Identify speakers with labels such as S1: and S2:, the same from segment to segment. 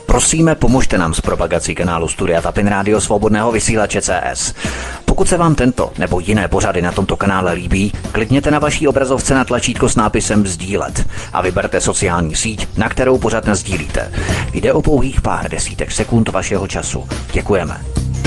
S1: Prosíme, pomožte nám s propagací kanálu Studia Tapin Rádio Svobodného vysílače CS. Pokud se vám tento nebo jiné pořady na tomto kanále líbí, klikněte na vaší obrazovce na tlačítko s nápisem sdílet a vyberte sociální síť, na kterou pořad nasdílíte. Jde o pouhých pár desítek sekund vašeho času. Děkujeme.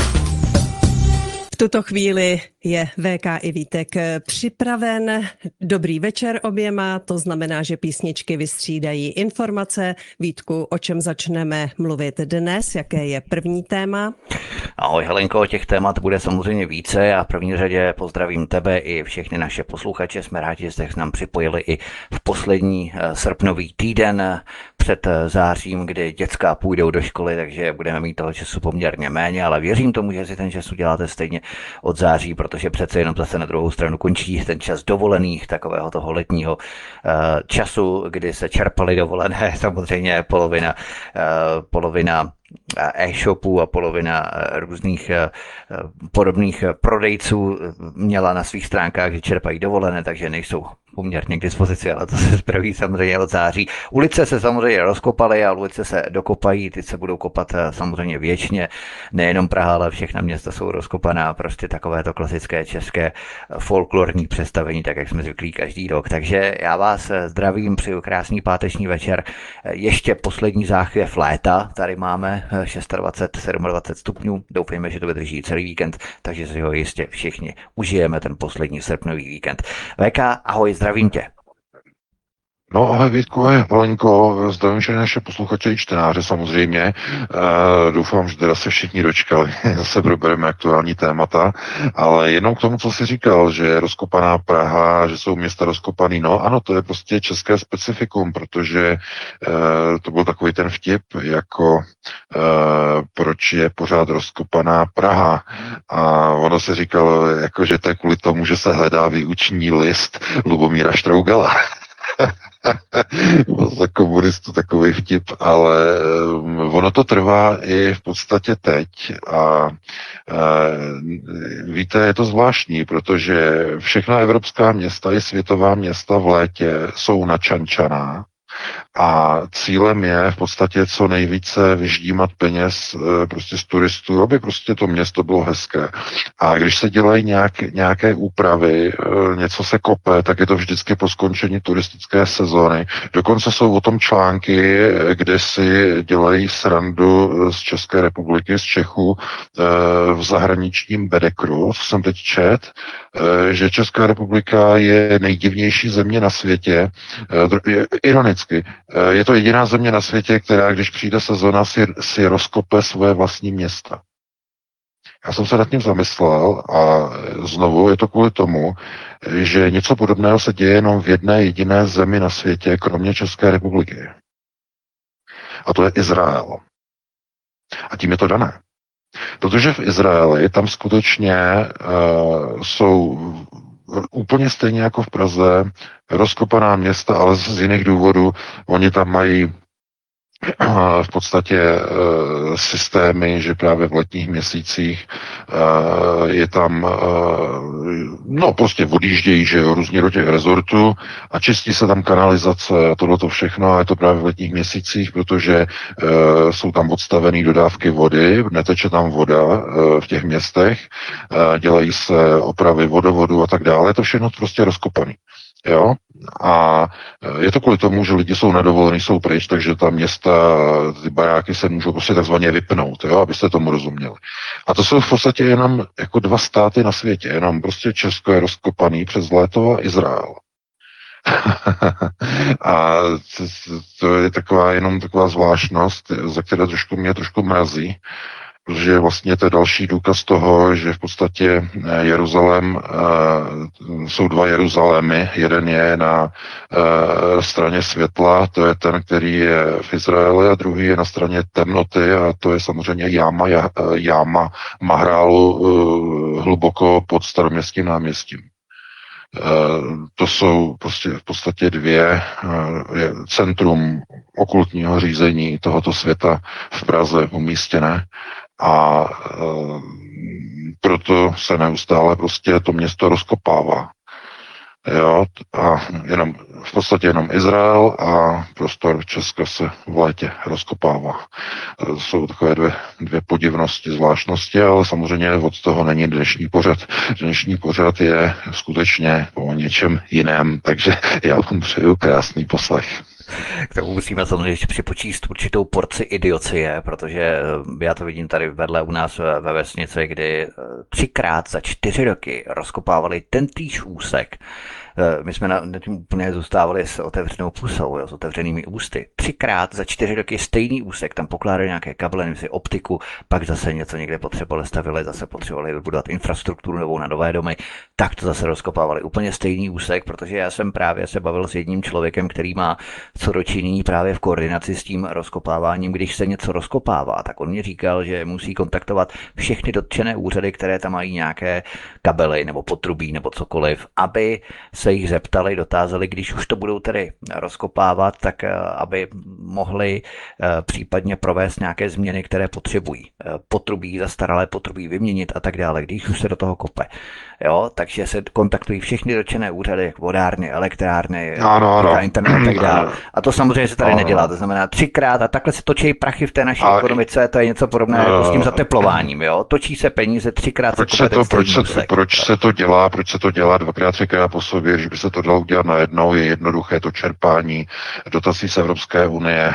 S2: V tuto chvíli je VK i Vítek připraven. Dobrý večer oběma, to znamená, že písničky vystřídají informace. Vítku, o čem začneme mluvit dnes? Jaké je první téma?
S1: Ahoj Helenko, těch témat bude samozřejmě více. Já v první řadě pozdravím tebe i všechny naše posluchače. Jsme rádi, že jste k nám připojili i v poslední srpnový týden před zářím, kdy děcka půjdou do školy, takže budeme mít toho času poměrně méně, ale věřím tomu, že si ten čas uděláte stejně od září, protože přece jenom zase na druhou stranu končí ten čas dovolených, takového toho letního času, kdy se čerpaly dovolené, samozřejmě polovina e-shopů a polovina různých podobných prodejců měla na svých stránkách, že čerpají dovolené, takže nejsou poměrně k dispozici, ale to se zpraví samozřejmě od září. Ulice se samozřejmě rozkopaly a ulice se dokopají, ty se budou kopat samozřejmě věčně. Nejenom Praha, ale všechna města jsou rozkopaná, prostě takovéto klasické české folklorní představení, tak jak jsme zvyklí každý rok. Takže já vás zdravím, přeju krásný páteční večer. Ještě poslední záchvěv léta, tady máme 26, 27 stupňů, doufejme, že to vydrží celý víkend, takže si ho jistě všichni užijeme ten poslední srpnový víkend. VK, ahoj, zdravím tě.
S3: No ahoj Vítku, ahoj Helenko, zdravím všechny naše posluchače i čtenáře samozřejmě. Doufám, že teda se všichni dočkali, zase probereme aktuální témata, ale jenom k tomu, co jsi říkal, že je rozkopaná Praha, že jsou města rozkopaný, no ano, to je prostě české specifikum, protože to byl takový ten vtip, jako proč je pořád rozkopaná Praha. A ono se říkalo, jako, že to je kvůli tomu, že se hledá výuční list Lubomíra Štrougala. Za komunistů takový vtip, ale ono to trvá i v podstatě teď a víte, je to zvláštní, protože všechna evropská města i světová města v létě jsou načančaná a cílem je v podstatě co nejvíce vyždímat peněz prostě z turistů, aby prostě to město bylo hezké. A když se dělají nějaké úpravy, něco se kope, tak je to vždycky po skončení turistické sezóny. Dokonce jsou o tom články, kde si dělají srandu z České republiky, z Čechů v zahraničním Bedekru, co jsem teď čet, že Česká republika je nejdivnější země na světě. Ironicky, je to jediná země na světě, která, když přijde sezona, si rozkope svoje vlastní města. Já jsem se nad tím zamyslel a znovu je to kvůli tomu, že něco podobného se děje jenom v jedné jediné zemi na světě, kromě České republiky. A to je Izrael. A tím je to dané. Protože v Izraeli tam skutečně jsou úplně stejně jako v Praze rozkopaná města, ale z jiných důvodů. Oni tam mají v podstatě systémy, že právě v letních měsících je tam, no prostě odjíždějí, že jo, různě do těch rezortů a čistí se tam kanalizace a tohleto všechno a je to právě v letních měsících, protože jsou tam odstavené dodávky vody, neteče tam voda v těch městech, dělají se opravy vodovodu a tak dále, je to všechno prostě rozkopaný. Jo? A je to kvůli tomu, že lidi jsou nedovolení, jsou pryč, takže ta města, ty baráky se můžou prostě takzvaně vypnout, jo? Abyste tomu rozuměli. A to jsou v podstatě jenom jako dva státy na světě, jenom prostě Česko je rozkopaný přes léto a Izrael. A to je jenom taková zvláštnost, za které mě trošku mrazí, protože vlastně to je další důkaz toho, že v podstatě Jeruzalém, jsou dva Jeruzalémy, jeden je na straně světla, to je ten, který je v Izraeli, a druhý je na straně temnoty, a to je samozřejmě jáma Mahrálu hluboko pod Staroměstským náměstím. To jsou prostě v podstatě centrum okultního řízení tohoto světa v Praze umístěné a proto se neustále prostě to město rozkopává. Jo, a jenom, v podstatě jenom Izrael a prostor Česka se v létě rozkopává. Jsou takové dvě podivnosti, zvláštnosti, ale samozřejmě od toho není dnešní pořad. Dnešní pořad je skutečně o něčem jiném, takže já vám přeju krásný poslech.
S1: K tomu musíme samozřejmě ještě připočíst určitou porci idiocie, protože já to vidím tady vedle u nás ve vesnici, kdy 3krát za 4 roky rozkopávali tentýž úsek. My jsme na tím úplně zůstávali s otevřenou pusou, jo, s otevřenými ústy. 3krát za 4 roky stejný úsek, tam pokládali nějaké kable, nevím si, optiku, pak zase něco někde potřebovali, stavili, zase potřebovali vybudovat infrastrukturu novou na nové domy, tak to zase rozkopávali. Úplně stejný úsek, protože já jsem právě se bavil s jedním člověkem, který má co dočinění právě v koordinaci s tím rozkopáváním. Když se něco rozkopává, tak on mě říkal, že musí kontaktovat všechny dotčené úřady, které tam mají nějaké kabely nebo potrubí nebo cokoliv, aby se jich zeptali, dotázali, když už to budou tedy rozkopávat, tak aby mohli případně provést nějaké změny, které potřebují. Potrubí, zastaralé potrubí vyměnit a tak dále, když už se do toho kope. Jo, takže se kontaktují všechny dotčené úřady, vodárny, elektrárny, internet a tak dále. A to samozřejmě se tady nedělá, to znamená 3krát a takhle se točí prachy v té naší ekonomice, to je něco podobného jako s tím zateplováním, jo. Točí se peníze 3krát
S3: proč se to dělá 2krát, 3krát po sobě, že by se to dalo udělat najednou, je jednoduché to čerpání dotací z Evropské unie,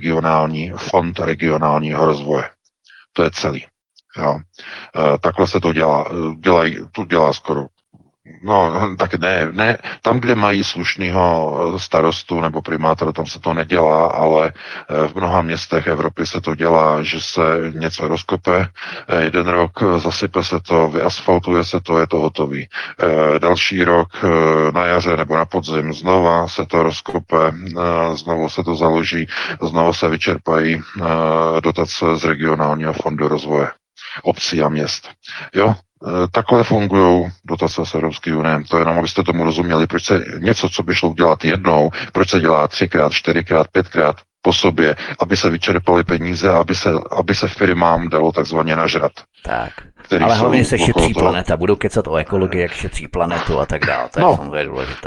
S3: fond regionálního rozvoje. To je celý. Jo. Takhle se to dělá. To dělá skoro. No, tak ne. Tam, kde mají slušného starostu nebo primátora, tam se to nedělá, ale v mnoha městech Evropy se to dělá, že se něco rozkope, jeden rok zasype se to, vyasfaltuje se to, je to hotový. Další rok na jaře nebo na podzim znova se to rozkope, znovu se to založí, znovu se vyčerpají dotace z regionálního fondu rozvoje obcí a měst. Jo, takhle fungují dotace z Evropské unie. To jenom, abyste tomu rozuměli, proč se něco, co by šlo udělat jednou, proč se dělá 3krát, 4krát, 5krát po sobě, aby se vyčerpaly peníze, aby se firmám dalo takzvaně nažrat.
S1: Tak. Ale hlavně se šetří planeta. Budou kecat o ekologii, jak šetří planetu a tak dále. To je samozřejmě důležité.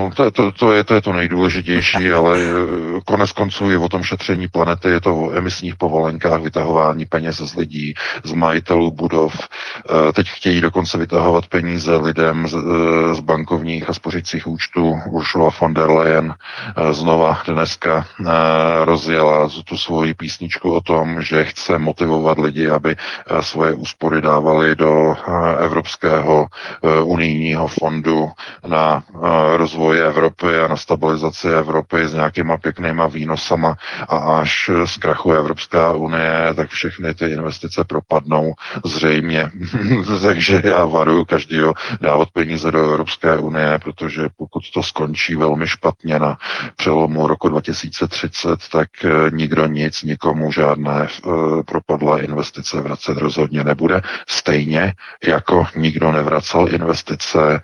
S3: To je to nejdůležitější, ale konec konců je o tom šetření planety, je to o emisních povolenkách, vytahování peněz z lidí, z majitelů budov. Teď chtějí dokonce vytahovat peníze lidem z bankovních a spořících účtů. Ursula von der Leyen znova dneska rozjela tu svoji písničku o tom, že chce motivovat lidi, aby svoje úspory dávali do Evropského unijního fondu na rozvoj Evropy a na stabilizaci Evropy s nějakýma pěknýma výnosama a až zkrachuje Evropská unie, tak všechny ty investice propadnou zřejmě. Takže já varuju každého dávat peníze do Evropské unie, protože pokud to skončí velmi špatně na přelomu roku 2030, tak nikdo nic, nikomu žádné propadlé investice vracet rozhodně nebude. Stejně jako nikdo nevracel investice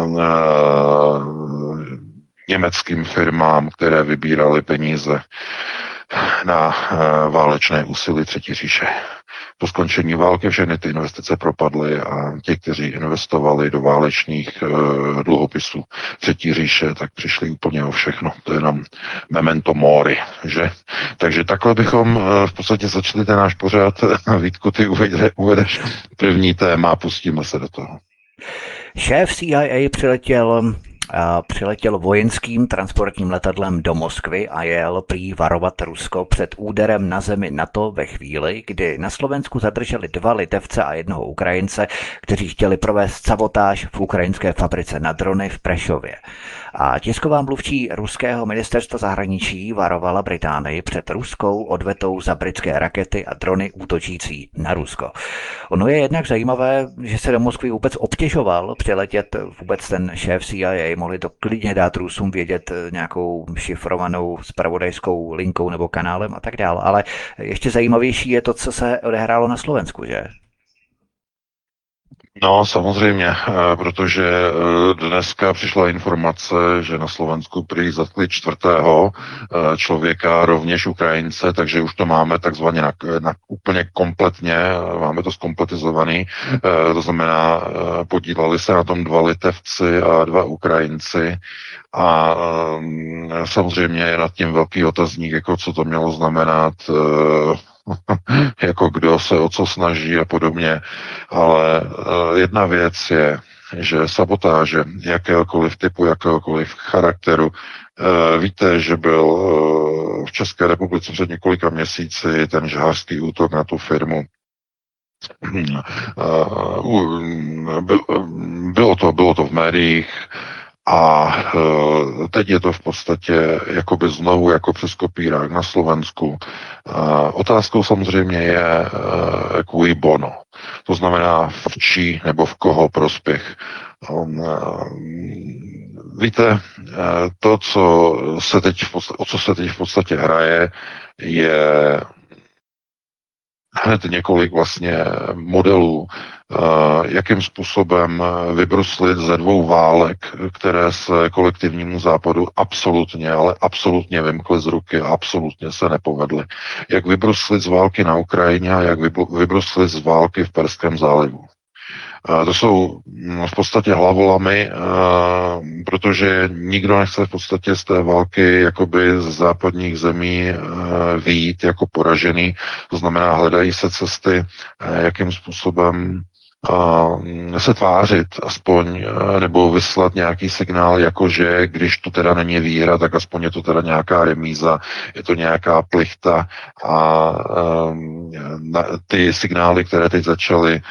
S3: německým firmám, které vybíraly peníze na válečné úsilí Třetí říše. Po skončení války všechny ty investice propadly a ti, kteří investovali do válečných dluhopisů Třetí říše, tak přišli úplně o všechno. To je nám memento mori, že? Takže takhle bychom v podstatě začali ten náš pořád. Vítku, ty uvedeš první téma a pustíme se do toho.
S1: Šéf CIA přiletěl vojenským transportním letadlem do Moskvy a jel prý varovat Rusko před úderem na zemi NATO ve chvíli, kdy na Slovensku zadrželi 2 Litevce a 1 Ukrajince, kteří chtěli provést sabotáž v ukrajinské fabrice na drony v Prešově. A tisková mluvčí ruského ministerstva zahraničí varovala Británii před ruskou odvetou za britské rakety a drony útočící na Rusko. Ono je jednak zajímavé, že se do Moskvy vůbec obtěžoval přiletět vůbec ten šéf CIA, mohli to klidně dát Rusům vědět nějakou šifrovanou zpravodajskou linkou nebo kanálem a tak dále, ale ještě zajímavější je to, co se odehrálo na Slovensku, že?
S3: No, samozřejmě, protože dneska přišla informace, že na Slovensku prý zatkli čtvrtého člověka, rovněž Ukrajince, takže už to máme takzvaně na úplně kompletně, máme to zkompletizovaný, to znamená, podíleli se na tom 2 Litevci a 2 Ukrajinci a samozřejmě je nad tím velký otazník, jako co to mělo znamenat, jako kdo se o co snaží a podobně. Ale jedna věc je, že sabotáže jakéhokoliv typu, jakéhokoliv charakteru, víte, že byl v České republice před několika měsíci ten žhářský útok na tu firmu. Bylo to v médiích a teď je to v podstatě jakoby znovu jako přes kopírák na Slovensku. Otázkou samozřejmě je cui bono. To znamená v čí nebo v koho prospěch. Víte, to, o co se teď v podstatě hraje, je hned několik vlastně modelů, jakým způsobem vybruslit ze 2 válek, které se kolektivnímu západu absolutně, ale absolutně vymkly z ruky a absolutně se nepovedly. Jak vybruslit z války na Ukrajině a jak vybruslit z války v Perském zálivu. To jsou v podstatě hlavolamy, protože nikdo nechce v podstatě z té války jakoby z západních zemí vyjít jako poražený. To znamená, hledají se cesty, jakým způsobem se tvářit aspoň, nebo vyslat nějaký signál, jakože když to teda není výhra, tak aspoň je to teda nějaká remíza, je to nějaká plichta a ty signály, které teď začaly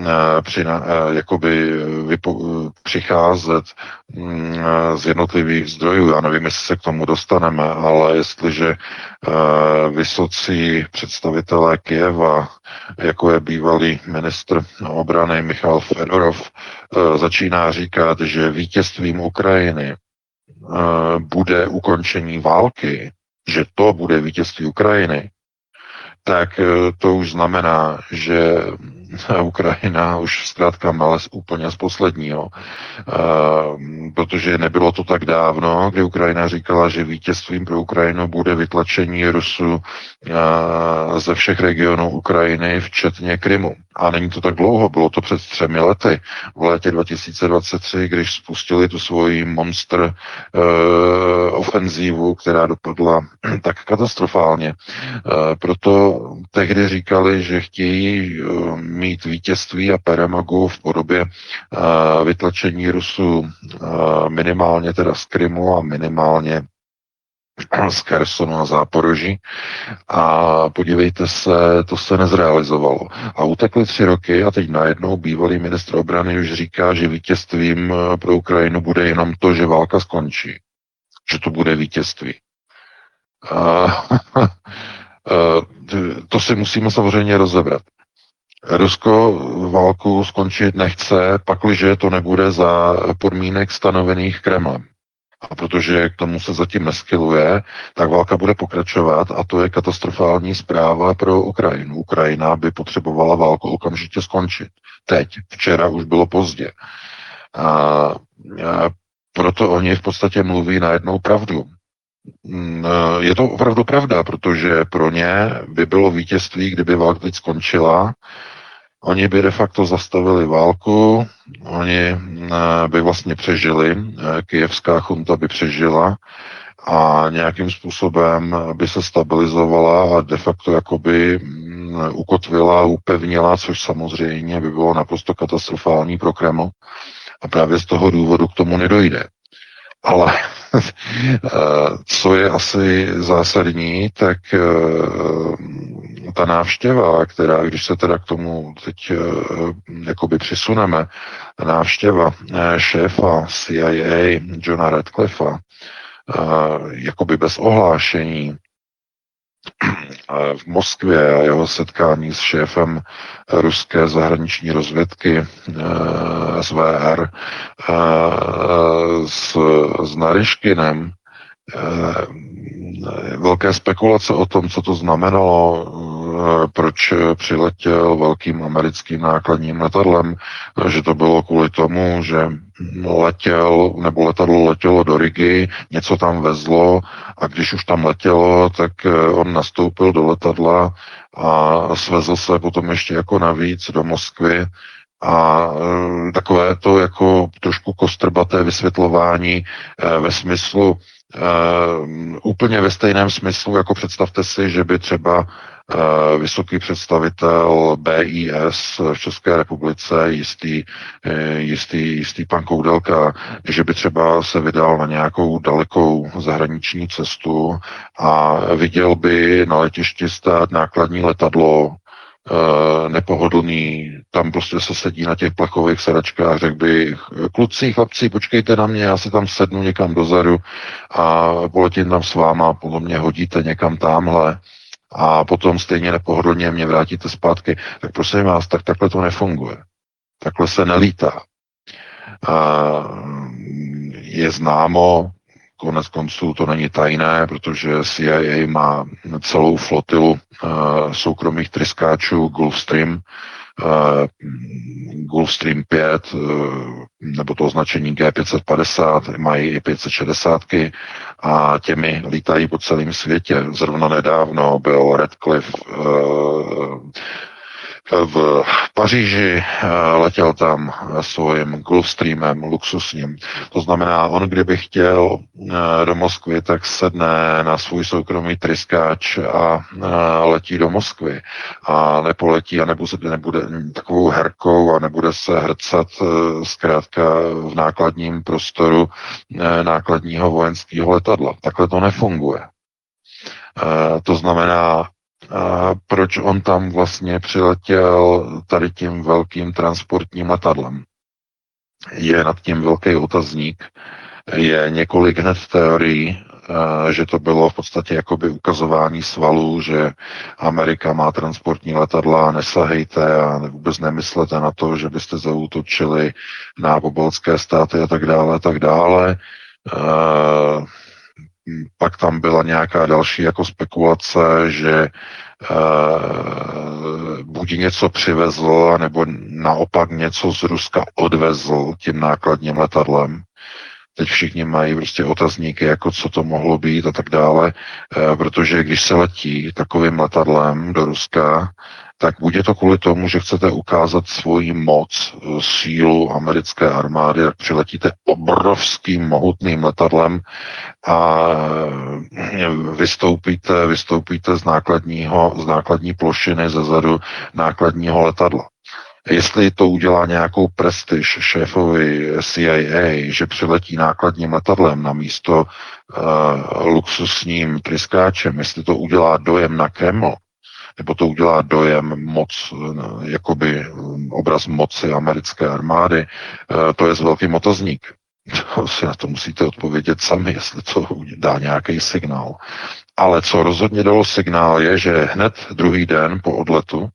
S3: přicházet z jednotlivých zdrojů. Já nevím, jestli se k tomu dostaneme, ale jestliže vysocí představitelé Kyjeva, jako je bývalý ministr obrany Michal Fedorov, začíná říkat, že vítězstvím Ukrajiny bude ukončení války, že to bude vítězství Ukrajiny, tak to už znamená, že Ukrajina už zkrátka nalez úplně z posledního, protože nebylo to tak dávno, kdy Ukrajina říkala, že vítězstvím pro Ukrajinu bude vytlačení Rusů ze všech regionů Ukrajiny, včetně Krymu. A není to tak dlouho, bylo to před 3 lety, v létě 2023, když spustili tu svoji monster ofenzívu, která dopadla tak katastrofálně. Proto tehdy říkali, že chtějí mít vítězství a peremagu v podobě vytlačení Rusů minimálně teda z Krymu a minimálně z Chersonu a Záporoží. A podívejte se, to se nezrealizovalo. A utekly 3 roky a teď najednou bývalý ministr obrany už říká, že vítězstvím pro Ukrajinu bude jenom to, že válka skončí. Že to bude vítězství. To si musíme samozřejmě rozebrat. Rusko válku skončit nechce, pakliže to nebude za podmínek stanovených Kremlem. A protože k tomu se zatím neskyluje, tak válka bude pokračovat a to je katastrofální zpráva pro Ukrajinu. Ukrajina by potřebovala válku okamžitě skončit. Teď, včera už bylo pozdě. A proto oni v podstatě mluví najednou pravdu. Je to opravdu pravda, protože pro ně by bylo vítězství, kdyby válka teď skončila. Oni by de facto zastavili válku, oni by vlastně přežili, kyjevská chunta by přežila a nějakým způsobem by se stabilizovala a de facto jakoby ukotvila, upevnila, což samozřejmě by bylo naprosto katastrofální pro Kreml. A právě z toho důvodu k tomu nedojde. Ale co je asi zásadní, tak ta návštěva, která, když se teda k tomu teď jakoby přisuneme, návštěva šéfa CIA Johna Radcliffa, jakoby bez ohlášení v Moskvě a jeho setkání s šéfem ruské zahraniční rozvědky SVR s Naryškinem. Velké spekulace o tom, co to znamenalo, proč přiletěl velkým americkým nákladním letadlem, že to bylo kvůli tomu, že letadlo letělo do Rigy, něco tam vezlo a když už tam letělo, tak on nastoupil do letadla a svezl se potom ještě jako navíc do Moskvy a takové to jako trošku kostrbaté vysvětlování ve smyslu, úplně ve stejném smyslu, jako představte si, že by třeba vysoký představitel BIS v České republice, jistý pan Koudelka, že by třeba se vydal na nějakou dalekou zahraniční cestu a viděl by na letišti stát nákladní letadlo, nepohodlný, tam prostě se sedí na těch plechových sedačkách, řekl by, kluci, chlapci, počkejte na mě, já si tam sednu někam dozadu a poletím tam s váma, podle mě hodíte někam tamhle a potom stejně nepohodlně mě vrátíte zpátky. Tak prosím vás, takhle to nefunguje. Takhle se nelítá. Je známo, konec konců to není tajné, protože CIA má celou flotilu soukromých tryskáčů Gulfstream 5, nebo to označení G550, mají i 560 a těmi lítají po celém světě. Zrovna nedávno byl Radcliffe v Paříži, letěl tam svým Gulfstreamem luxusním. To znamená, on kdyby chtěl do Moskvy, tak sedne na svůj soukromý tryskáč a letí do Moskvy. A nepoletí a nebude takovou herkou a nebude se hrcat zkrátka v nákladním prostoru nákladního vojenského letadla. Takhle to nefunguje. To znamená, proč on tam vlastně přiletěl tady tím velkým transportním letadlem. Je nad tím velký otazník. Je několik hned teorií, že to bylo v podstatě jakoby ukazování svalů, že Amerika má transportní letadla, nesahejte a vůbec nemyslete na to, že byste zaútočili na pobaltské státy a tak dále, a tak dále. Pak tam byla nějaká další jako spekulace, že buď něco přivezl, nebo naopak něco z Ruska odvezl tím nákladním letadlem. Teď všichni mají prostě otazníky, jako co to mohlo být a tak dále, protože když se letí takovým letadlem do Ruska, tak buď je to kvůli tomu, že chcete ukázat svoji moc, sílu americké armády, tak přiletíte obrovským mohutným letadlem a vystoupíte z nákladní plošiny zezadu nákladního letadla. Jestli to udělá nějakou prestiž šéfovi CIA, že přiletí nákladním letadlem na místo luxusním tryskáčem, jestli to udělá dojem na Kreml, nebo to udělá dojem moc, jakoby obraz moci americké armády, to je s velkým otazník. To si na to musíte odpovědět sami, jestli to dá nějaký signál. Ale co rozhodně dalo signál je, že hned druhý den po odletu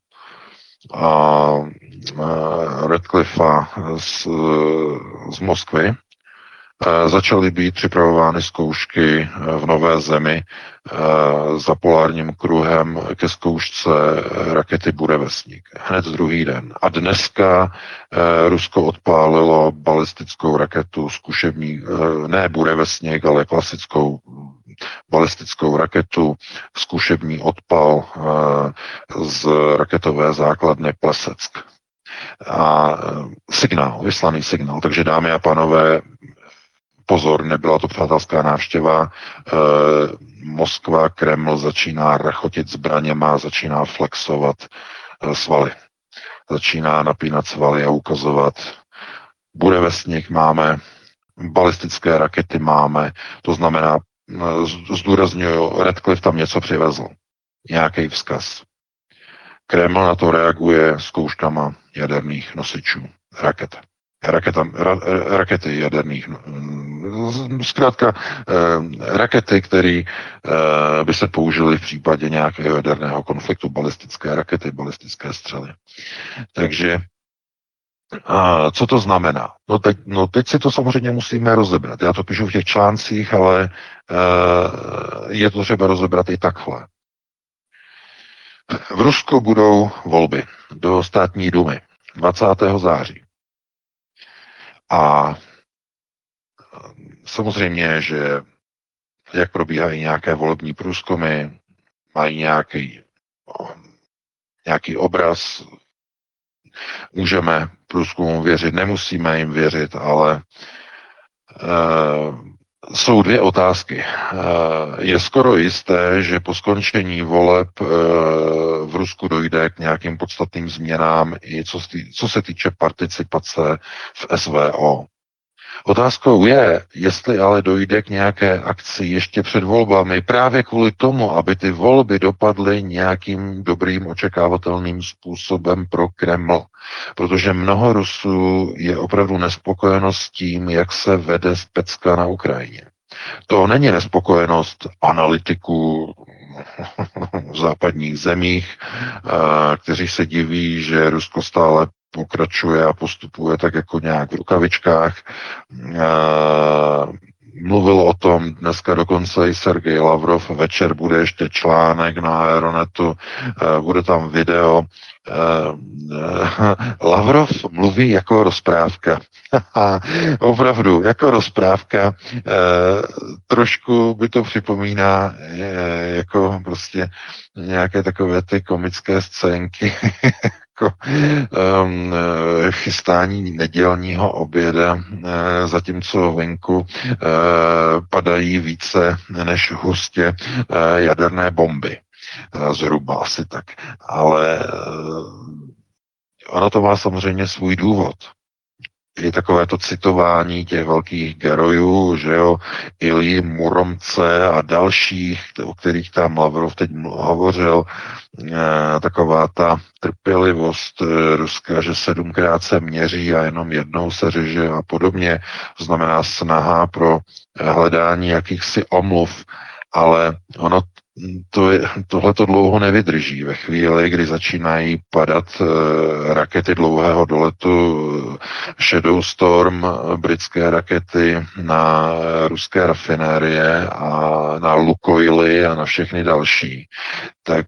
S3: Radcliffa z Moskvy začaly být připravovány zkoušky v Nové zemi za polárním kruhem ke zkoušce rakety Burevestník. Hned druhý den. A dneska Rusko odpálilo balistickou raketu zkušební, ne Burevestník, ale klasickou balistickou raketu, zkušební odpal z raketové základny Pleseck. A vyslaný signál. Takže dámy a pánové, pozor, nebyla to přátelská návštěva. Moskva, Kreml začíná rachotit zbraněma, začíná flexovat svaly. Začíná napínat svaly a ukazovat, Burevestník máme, balistické rakety máme, to znamená, zdůrazňuju, Radcliffe tam něco přivezl. Nějaký vzkaz. Kreml na to reaguje zkouškama jaderných nosičů raket. Rakety jaderných, zkrátka rakety, které by se použily v případě nějakého jaderného konfliktu, balistické rakety, balistické střely. Takže co to znamená? Teď si to samozřejmě musíme rozebrat. Já to píšu v těch článcích, ale je to třeba rozebrat i takhle. V Rusku budou volby do státní dumy 20. září. A samozřejmě, že jak probíhají nějaké volební průzkumy, mají nějaký obraz, můžeme průzkumům věřit, nemusíme jim věřit, ale jsou dvě otázky. Je skoro jisté, že po skončení voleb v Rusku dojde k nějakým podstatným změnám, i co se týče participace v SVO. Otázkou je, jestli ale dojde k nějaké akci ještě před volbami, právě kvůli tomu, aby ty volby dopadly nějakým dobrým očekávatelným způsobem pro Kreml. Protože mnoho Rusů je opravdu nespokojeno s tím, jak se vede specka na Ukrajině. To není nespokojenost analytiků v západních zemích, kteří se diví, že Rusko stále pokračuje a postupuje tak jako nějak v rukavičkách. Mluvil o tom dneska dokonce i Sergej Lavrov, večer bude ještě článek na Aeronetu, bude tam video. Lavrov mluví jako rozprávka. Opravdu, jako rozprávka. Trošku by to připomíná jako prostě nějaké takové ty komické scénky, jako chystání nedělního oběda, zatímco venku padají více než hustě jaderné bomby. Zhruba asi tak. Ale ono to má samozřejmě svůj důvod. Je takové to citování těch velkých herojů, že jo, Ilji Muromce a dalších, o kterých tam Lavrov teď hovořil, taková ta trpělivost ruská, že 7krát se měří a jenom jednou se řeže a podobně, to znamená snaha pro hledání jakýchsi omluv, ale ono tohle to dlouho nevydrží. Ve chvíli, kdy začínají padat rakety dlouhého doletu, Shadow Storm, britské rakety na ruské rafinérie a na Lukoily a na všechny další, tak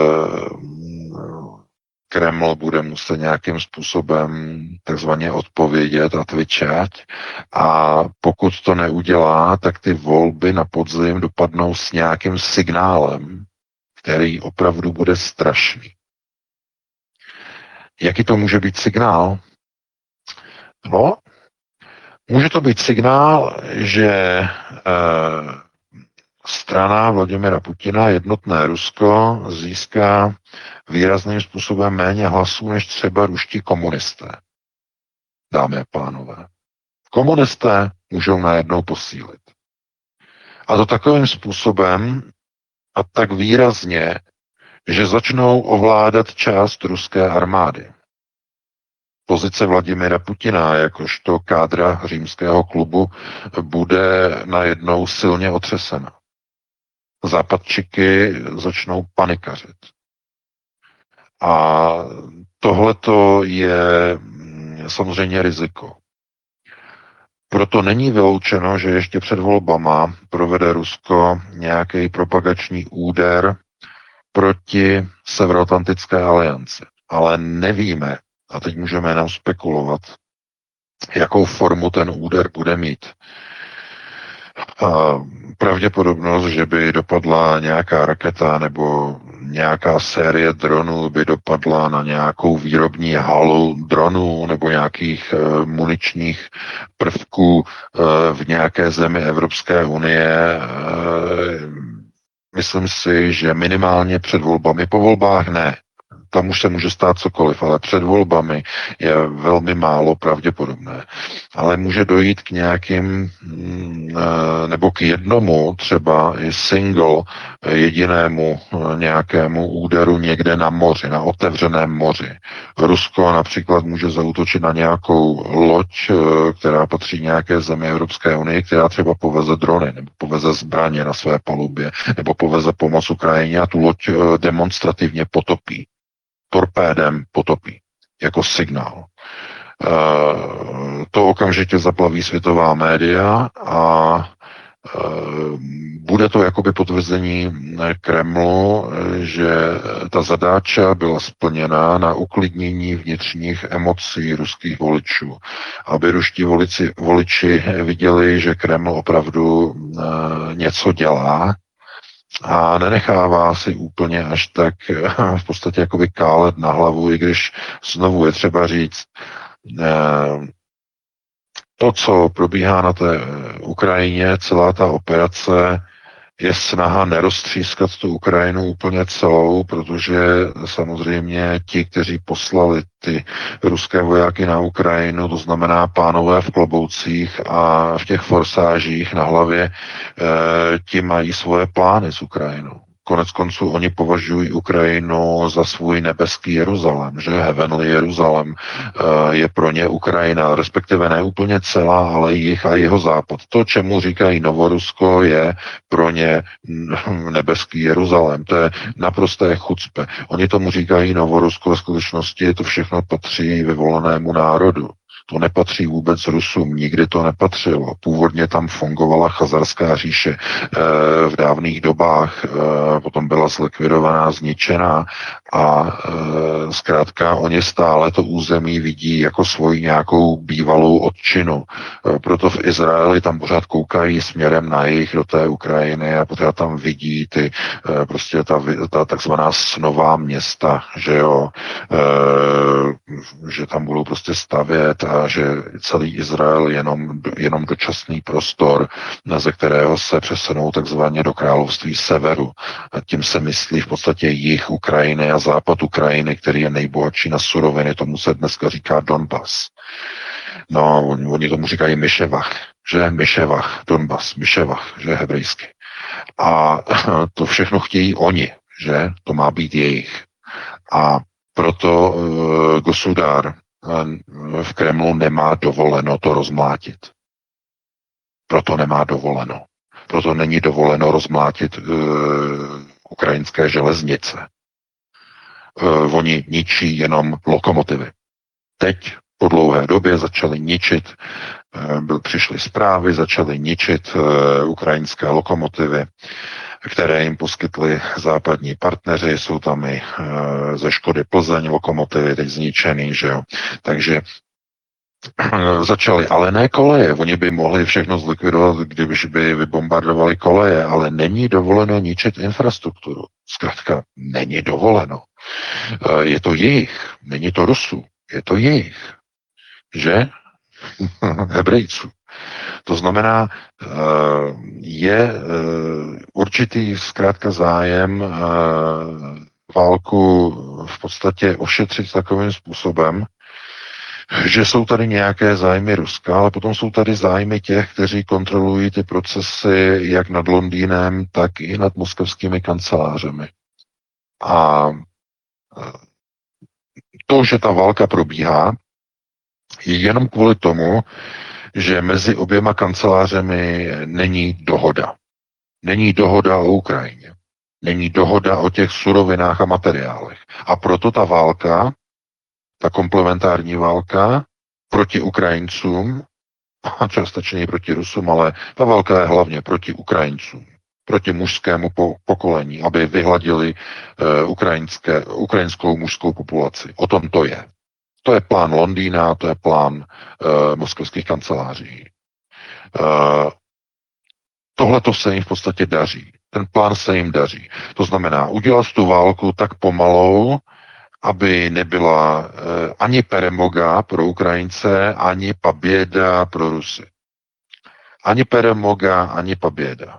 S3: Kreml bude muset nějakým způsobem takzvaně odpovědět a tvičat a pokud to neudělá, tak ty volby na podzim dopadnou s nějakým signálem, který opravdu bude strašný. Jaký to může být signál? No, může to být signál, že strana Vladimira Putina, jednotné Rusko, získá výrazným způsobem méně hlasů než třeba ruští komunisté. Dámy a pánové. Komunisté můžou najednou posílit. A to takovým způsobem a tak výrazně, že začnou ovládat část ruské armády. Pozice Vladimira Putina jakožto kádra římského klubu bude najednou silně otřesena. Západčiky začnou panikařit. A tohleto je samozřejmě riziko. Proto není vyloučeno, že ještě před volbama provede Rusko nějaký propagační úder proti Severoatlantické alianci. Ale nevíme, a teď můžeme jenom spekulovat, jakou formu ten úder bude mít. Pravděpodobnost, že by dopadla nějaká raketa nebo nějaká série dronů by dopadla na nějakou výrobní halu dronů nebo nějakých muničních prvků v nějaké zemi Evropské unie. Myslím si, že minimálně před volbami, po volbách ne. Tam už se může stát cokoliv, ale před volbami je velmi málo pravděpodobné. Ale může dojít k nějakým, nebo k jednomu třeba i jedinému nějakému úderu někde na moři, na otevřeném moři. Rusko například může zaútočit na nějakou loď, která patří nějaké zemi Evropské unie, která třeba poveze drony, nebo poveze zbraně na své palubě, nebo poveze pomoc Ukrajině a tu loď demonstrativně potopí. Torpédem potopí, jako signál. To okamžitě zaplaví světová média a bude to jakoby potvrzení Kremlu, že ta zadáča byla splněna na uklidnění vnitřních emocí ruských voličů, aby ruští voliči viděli, že Kreml opravdu něco dělá a nenechává si úplně až tak v podstatě jakoby kálet na hlavu, i když znovu je třeba říct, to, co probíhá na té Ukrajině, celá ta operace, je snaha neroztřískat tu Ukrajinu úplně celou, protože samozřejmě ti, kteří poslali ty ruské vojáky na Ukrajinu, to znamená pánové v kloboucích a v těch forsážích na hlavě, ti mají svoje plány s Ukrajinou. Konec konců oni považují Ukrajinu za svůj nebeský Jeruzalém, že Heavenly Jeruzalém je pro ně Ukrajina, respektive ne úplně celá, ale jich a jeho západ. To, čemu říkají Novorusko, je pro ně nebeský Jeruzalém. To je naprosté chucpe. Oni tomu říkají Novorusko, ve skutečnosti to všechno patří vyvolenému národu. To nepatří vůbec Rusům, nikdy to nepatřilo. Původně tam fungovala chazarská říše v dávných dobách, potom byla zlikvidovaná, zničená a zkrátka oni stále to území vidí jako svoji nějakou bývalou otčinu. Proto v Izraeli tam pořád koukají směrem na jih do té Ukrajiny a pořád tam vidí ty prostě ta takzvaná snová města, že jo, že tam budou prostě stavět a že celý Izrael jenom dočasný prostor, ze kterého se přesunou takzvaně do království severu. A tím se myslí v podstatě jih Ukrajiny a západ Ukrajiny, který je nejbohatší na suroviny. Tomu se dneska říká Donbas. No, oni tomu říkají Myševach, že Myševach, Donbas, Myševach, že hebrejsky. A to všechno chtějí oni, že to má být jejich. A proto Gosudar v Kremlu nemá dovoleno to rozmlátit. Proto nemá dovoleno. Proto není dovoleno rozmlátit ukrajinské železnice. Oni ničí jenom lokomotivy. Teď po dlouhé době začali ničit, přišly zprávy, začaly ničit ukrajinské lokomotivy, které jim poskytli západní partneři, jsou tam i ze Škody Plzeň lokomotivy teď zničený, že jo. Takže začali, ale ne koleje. Oni by mohli všechno zlikvidovat, když by vybombardovali koleje, ale není dovoleno ničit infrastrukturu. Zkrátka, není dovoleno. Je to jejich, není to Rusů, je to jejich. Že? Hebrejců. To znamená, je určitý zkrátka zájem válku v podstatě ošetřit takovým způsobem, že jsou tady nějaké zájmy Ruska, ale potom jsou tady zájmy těch, kteří kontrolují ty procesy jak nad Londýnem, tak i nad moskevskými kancelářemi. A to, že ta válka probíhá, je jenom kvůli tomu, že mezi oběma kancelářemi není dohoda. Není dohoda o Ukrajině. Není dohoda o těch surovinách a materiálech. A proto ta válka, ta komplementární válka proti Ukrajincům, a částečně i proti Rusům, ale ta válka je hlavně proti Ukrajincům, proti mužskému pokolení, aby vyhladili ukrajinskou mužskou populaci. O tom to je. To je plán Londýna, to je plán moskevských kanceláří. Tohle to se jim v podstatě daří. Ten plán se jim daří. To znamená udělat tu válku tak pomalou, aby nebyla ani peremoga pro Ukrajince, ani paběda pro Rusy. Ani peremoga, ani paběda.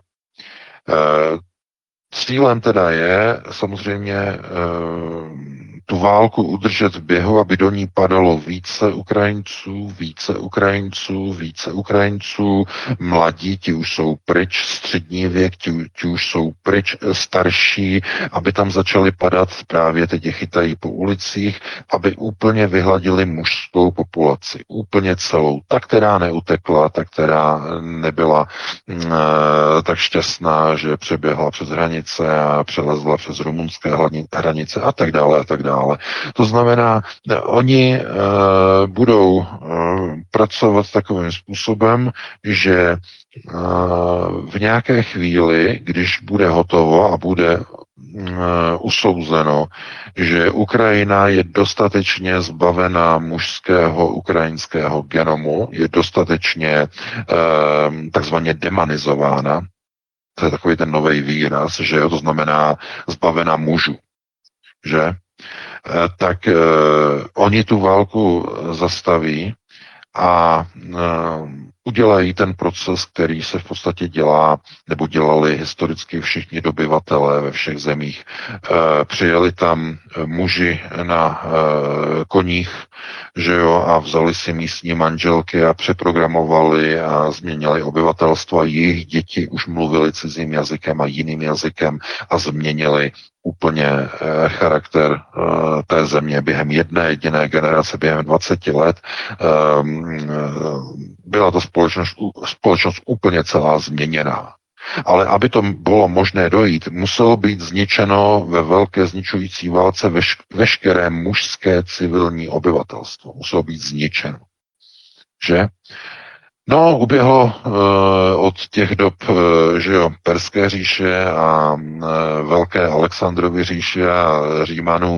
S3: Cílem teda je samozřejmě tu válku udržet v běhu, aby do ní padalo více Ukrajinců, více Ukrajinců, více Ukrajinců, mladí, ti už jsou pryč, střední věk, ti už jsou pryč, starší, aby tam začaly padat, právě teď je chytají po ulicích, aby úplně vyhladili mužskou populaci, úplně celou, ta, která neutekla, ta, která nebyla tak šťastná, že přeběhla přes hranice a přelezla přes rumunské hranice a tak dále, a tak dále. dále. To znamená, oni budou pracovat takovým způsobem, že v nějaké chvíli, když bude hotovo a bude usouzeno, že Ukrajina je dostatečně zbavena mužského ukrajinského genomu, je dostatečně takzvaně demanizována, to je takový ten nový výraz, že jo, to znamená zbavena mužů, že? Tak oni tu válku zastaví a udělají ten proces, který se v podstatě dělá, nebo dělali historicky všichni dobyvatelé ve všech zemích. Přijeli tam muži na koních, že jo, a vzali si místní manželky a přeprogramovali a změnili obyvatelstvo a jejich děti už mluvili cizím jazykem a jiným jazykem a změnili úplně charakter té země během jedné jediné generace, během 20 let. Byla to společnost úplně celá změněná. Ale aby to bylo možné dojít, muselo být zničeno ve velké zničující válce veškeré mužské civilní obyvatelstvo. Muselo být zničeno. Že? No, uběhlo od těch dob, že jo, Perské říše a Velké Alexandrovy říše a Římanů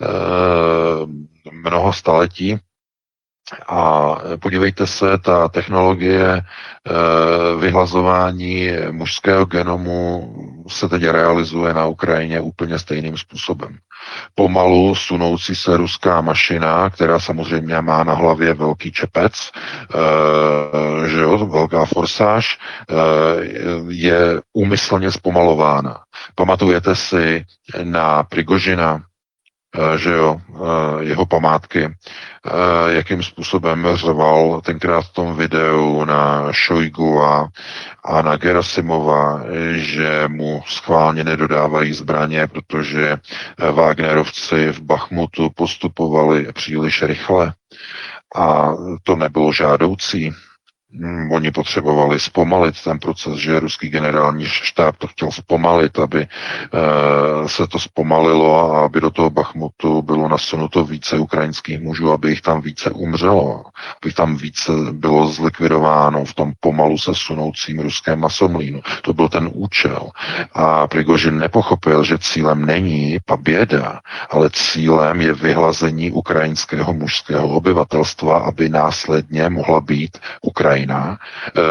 S3: mnoho staletí. A podívejte se, ta technologie vyhlazování mužského genomu se teď realizuje na Ukrajině úplně stejným způsobem. Pomalu sunoucí se ruská mašina, která samozřejmě má na hlavě velký čepec, že jo, velká forsáž, je úmyslně zpomalována. Pamatujete si na Prigožina, že jo, jeho památky, jakým způsobem řval tenkrát v tom videu na Šojgu a na Gerasimova, že mu schválně nedodávají zbraně, protože Wagnerovci v Bachmutu postupovali příliš rychle a to nebylo žádoucí. Oni potřebovali zpomalit ten proces, že ruský generální štáb to chtěl zpomalit, aby se to zpomalilo a aby do toho Bachmutu bylo nasunuto více ukrajinských mužů, aby jich tam více umřelo, aby tam více bylo zlikvidováno v tom pomalu se sunoucím ruském masomlínu. To byl ten účel. A Prigožin nepochopil, že cílem není poběda, ale cílem je vyhlazení ukrajinského mužského obyvatelstva, aby následně mohla být Ukrajina